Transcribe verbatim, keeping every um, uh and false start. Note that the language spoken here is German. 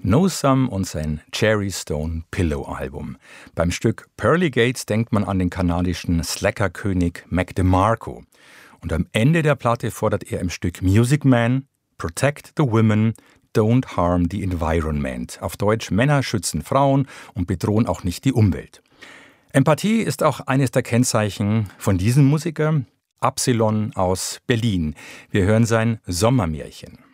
No Some und sein Cherry Stone Pillow Album. Beim Stück Pearly Gates denkt man an den kanadischen Slacker-König Mac DeMarco. Und am Ende der Platte fordert er im Stück Music Man: Protect the women, don't harm the environment. Auf Deutsch: Männer schützen Frauen und bedrohen auch nicht die Umwelt. Empathie ist auch eines der Kennzeichen von diesem Musiker. Absilon aus Berlin. Wir hören sein Sommermärchen.